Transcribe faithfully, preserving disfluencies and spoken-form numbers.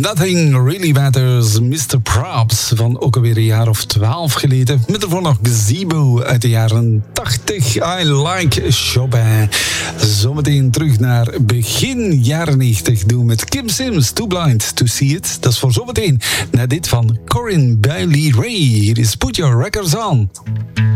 Nothing Really Matters, mister Props van ook alweer een jaar of twaalf geleden. Met ervoor nog Gazebo uit de jaren tachtig. I Like Chopin. Zometeen terug naar begin jaren negentig. Doen we met Kim Sims, Too Blind to See It. Dat is voor zometeen na dit van Corinne Bailey Rae. Hier is Put Your Records On.